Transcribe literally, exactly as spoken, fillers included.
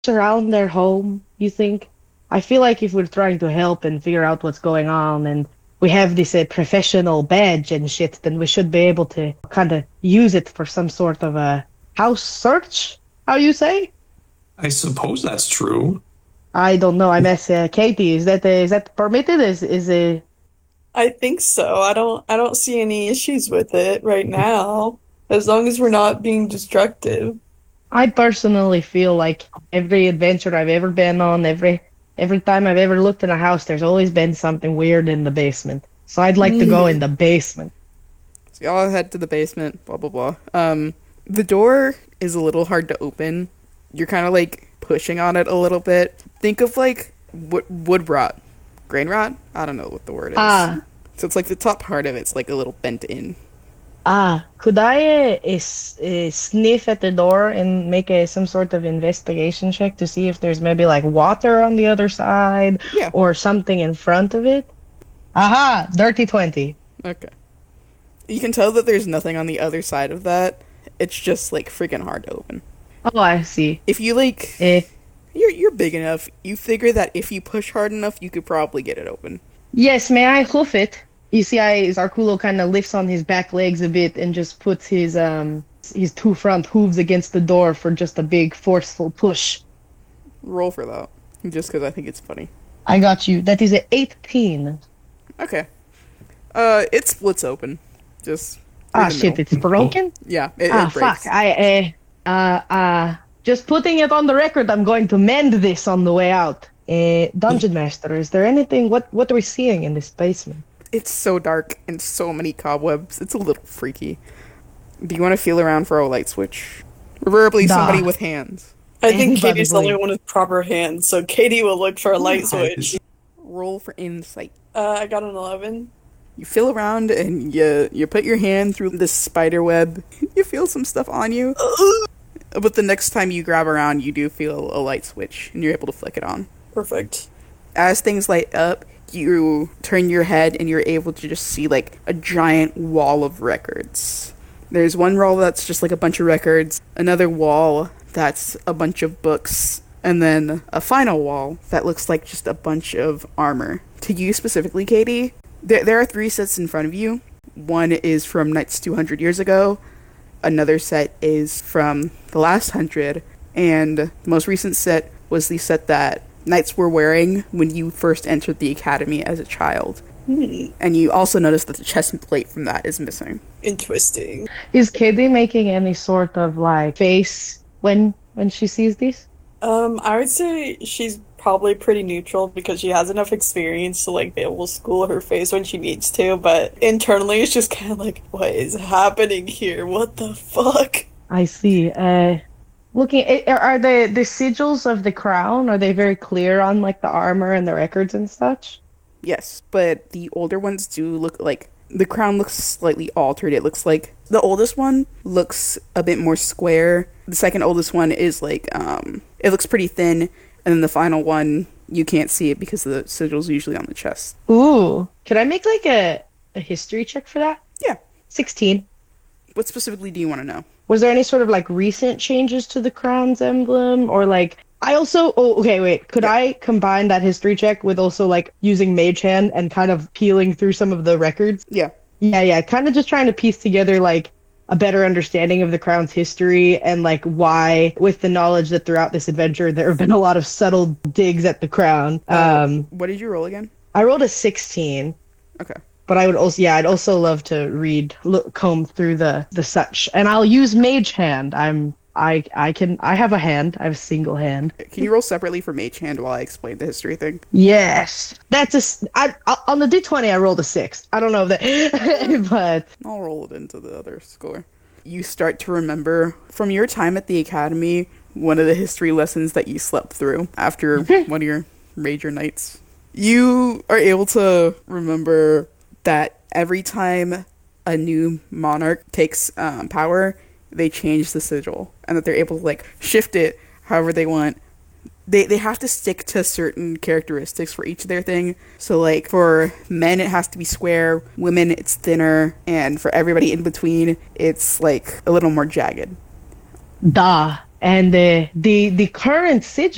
around their home, you think? I feel like if we're trying to help and figure out what's going on and we have this uh, professional badge and shit, then we should be able to kind of use it for some sort of a house search, how you say? I suppose that's true. I don't know. I mess uh, Katie. Is that uh, is that permitted? Is is it? I think so. I don't I don't see any issues with it right now, as long as we're not being destructive. I personally feel like every adventure I've ever been on, every every time I've ever looked in a house, there's always been something weird in the basement. So I'd like to go in Mm. the basement. So y'all head to the basement, blah blah blah. Um, the door is a little hard to open. You're kind of like pushing on it a little bit. Think of like wood, wood rot, grain rot. I don't know what the word is. Ah, So it's like the top part of it's like a little bent in. ah. Could I uh, is, uh, sniff at the door and make a some sort of investigation check to see if there's maybe like water on the other side Yeah. or something in front of it? Aha! Dirty twenty. Okay. You can tell that there's nothing on the other side of that. It's just like freaking hard to open. Oh, I see. If you like, Eh. you're you're big enough. You figure that if you push hard enough, you could probably get it open. Yes, may I hoof it? You see, I Zarkulo kind of lifts on his back legs a bit and just puts his um his two front hooves against the door for just a big forceful push. Roll for that, just because I think it's funny. I got you. That is a eighteen. Okay. Uh, it splits open, just through Ah, the shit! middle. It's broken. Yeah, it, Ah, it fuck! breaks. I uh uh uh just putting it on the record. I'm going to mend this on the way out. Uh, Dungeon Master, is there anything? What what are we seeing in this basement? It's so dark and so many cobwebs. It's a little freaky. Do you want to feel around for a light switch? Preferably somebody Da. with hands. I think Anybody, Katie's the only please. one with proper hands, so Katie will look for a light switch. Roll for insight. Uh, I got an eleven. You feel around and you you put your hand through this spider web. You feel some stuff on you. But the next time you grab around, you do feel a light switch and you're able to flick it on. Perfect. As things light up, you turn your head and you're able to just see like a giant wall of records. There's one wall that's just like a bunch of records, another wall that's a bunch of books, and then a final wall that looks like just a bunch of armor. To you specifically, Katie, there, there are three sets in front of you. One is from Knights two hundred years ago, another set is from the last hundred, and the most recent set was the set that knights were wearing when you first entered the academy as a child. Hmm. And you also notice that the chest plate from that is missing. Interesting. Is Katie making any sort of like face when when she sees this? Um, I would say she's probably pretty neutral because she has enough experience to like be able to school her face when she needs to, but internally it's just kind of like, what is happening here? What the fuck? I see. Uh, looking, eh, are are the the sigils of the crown? Are they very clear on like the armor and the records and such? Yes, but the older ones do look like the crown looks slightly altered. It looks like the oldest one looks a bit more square. The second oldest one is like um it looks pretty thin, and then the final one you can't see it because the sigil's usually on the chest. Ooh, could I make like a a history check for that? Yeah. Sixteen. What specifically do you want to know? Was there any sort of like recent changes to the crown's emblem, or like I also? Oh, okay, wait. Could Yeah. I combine that history check with also like using Mage Hand and kind of peeling through some of the records? Yeah. Yeah, yeah, kind of just trying to piece together like a better understanding of the crown's history and like why, with the knowledge that throughout this adventure there have been a lot of subtle digs at the crown. Uh, Um, what did you roll again? I rolled a sixteen, Okay. but I would also, yeah, I'd also love to read, look, comb through the the such, and I'll use Mage Hand. I'm, I, I can, I have a hand. I have a single hand. Can you roll separately for Mage Hand while I explain the history thing? Yes, that's a. s- I, I on the D twenty I rolled a six. I don't know if that, but I'll roll it into the other score. You start to remember from your time at the academy one of the history lessons that you slept through after one of your major nights. You are able to remember that every time a new monarch takes um, power, they change the sigil, and that they're able to like shift it however they want. They they have to stick to certain characteristics for each of their thing. So like for men it has to be square, women it's thinner, and for everybody in between it's like a little more jagged. da. And the the the current sigil.